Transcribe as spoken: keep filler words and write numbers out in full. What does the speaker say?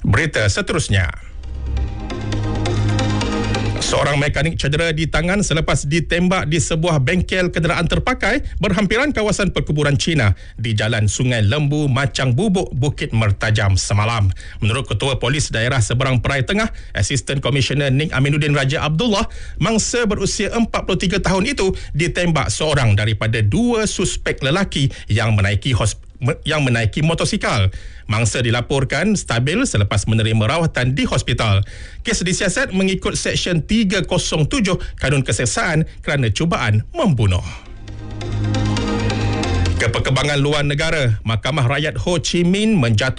Berita seterusnya. Seorang mekanik cedera di tangan selepas ditembak di sebuah bengkel kenderaan terpakai berhampiran kawasan perkuburan Cina di Jalan Sungai Lembu, Macang Bubuk, Bukit Mertajam semalam. Menurut Ketua Polis Daerah Seberang Perai Tengah, Asisten Komisioner Nik Aminuddin Raja Abdullah, mangsa berusia empat puluh tiga tahun itu ditembak seorang daripada dua suspek lelaki yang menaiki hospital yang menaiki motosikal. Mangsa dilaporkan stabil selepas menerima rawatan di hospital. Kes disiasat mengikut Seksyen tiga kosong tujuh Kanun Keseksaan kerana cubaan membunuh. Ke perkembangan luar negara, Mahkamah Rakyat Ho Chi Minh menjatuhkan